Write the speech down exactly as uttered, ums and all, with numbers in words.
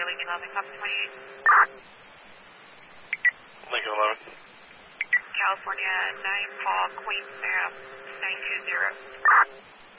Lincoln eleven, copy twenty-eight. Lincoln eleven. California nine, Paul, Queen Sam, nine two zero.